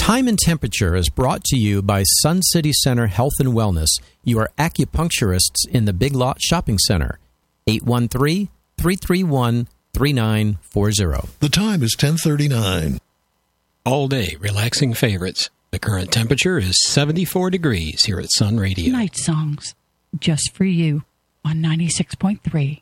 Time and Temperature is brought to you by Sun City Center Health and Wellness, your acupuncturists in the Big Lot Shopping Center. 813-331-3940. The time is 10:39. All day relaxing favorites. The current temperature is 74 degrees here at Sun Radio. Night songs, just for you, on 96.3.